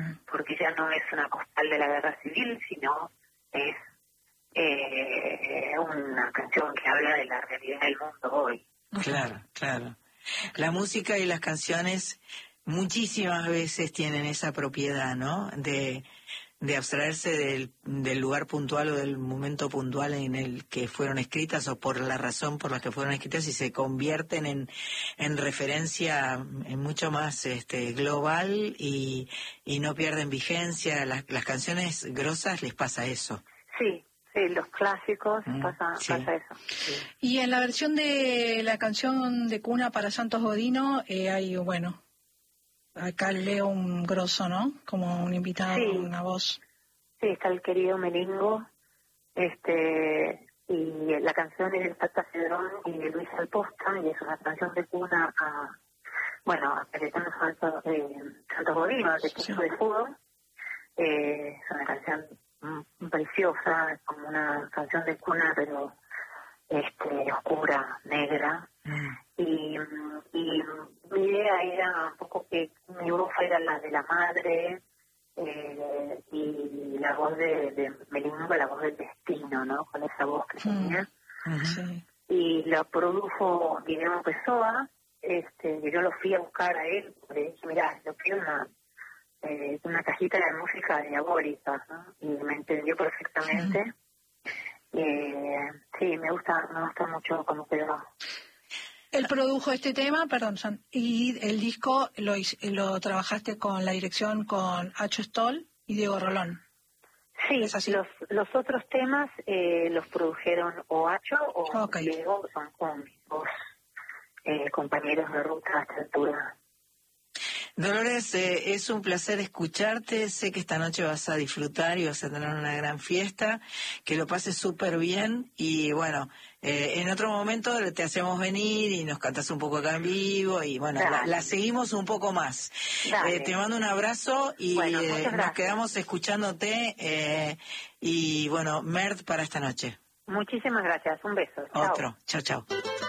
porque ya no es una postal de la guerra civil, sino es una canción que habla de la realidad del mundo hoy. Claro, claro. La música y las canciones muchísimas veces tienen esa propiedad, ¿no? De abstraerse del lugar puntual o del momento puntual en el que fueron escritas o por la razón por la que fueron escritas y se convierten en referencia en mucho más global y no pierden vigencia. Las canciones grosas les pasa eso. Sí, los clásicos pasa eso. Sí. Y en la versión de la canción de cuna para Santos Godino hay, bueno, acá leo un grosso, ¿no? Como un invitado, una voz. Sí, está el querido Melingo, y la canción es de Tata Cedrón y de Luis Alposta, y es una canción de cuna a Cayetano Santos Godino, de Equipo de Fútbol. Es una canción preciosa, es como una canción de cuna, pero oscura, negra. Y mi idea era un poco que mi voz fuera la de la madre, y la voz de Melingo, la voz del destino, ¿no? Con esa voz que tenía. Sí. Y la produjo Guillermo Pessoa, que yo lo fui a buscar a él, le dije, mirá, yo quiero una cajita de música diabólica, ¿no? Y me entendió perfectamente. Sí, me gusta mucho cómo quedó. Él produjo este tema, perdón, y el disco lo trabajaste con la dirección con Acho Stoll y Diego Rolón. Sí, ¿Es así? los otros temas los produjeron o Acho o Diego, son con mis dos compañeros de ruta a esta altura. Dolores, es un placer escucharte. Sé que esta noche vas a disfrutar y vas a tener una gran fiesta, que lo pases súper bien y bueno, en otro momento te hacemos venir y nos cantás un poco acá en vivo y bueno, la seguimos un poco más. Te mando un abrazo y nos quedamos escuchándote y bueno, Mert para esta noche. Muchísimas gracias, un beso. Otro, chao.